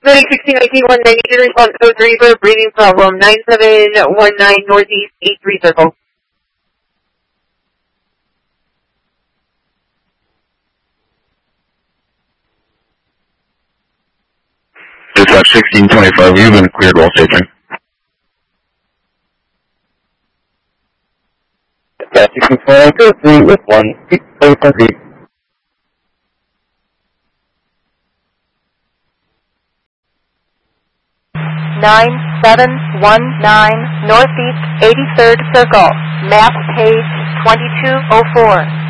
Medic 1619-192, response code 3 for breathing problem, 9719 Northeast 83 Circle. Dispatch 1625, you've been cleared while staging. Dispatch 1625, with 1, 9719 Northeast 83rd Circle, map page 2204.